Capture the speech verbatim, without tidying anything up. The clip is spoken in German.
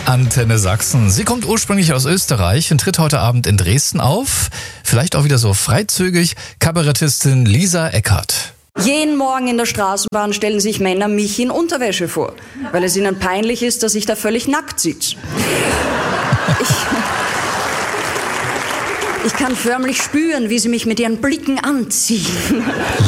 Antenne Sachsen. Sie kommt ursprünglich aus Österreich und tritt heute Abend in Dresden auf. Vielleicht auch wieder so freizügig. Kabarettistin Lisa Eckhardt. Jeden Morgen in der Straßenbahn stellen sich Männer mich in Unterwäsche vor, weil es ihnen peinlich ist, dass ich da völlig nackt sitze. Ich, ich kann förmlich spüren, wie sie mich mit ihren Blicken anziehen.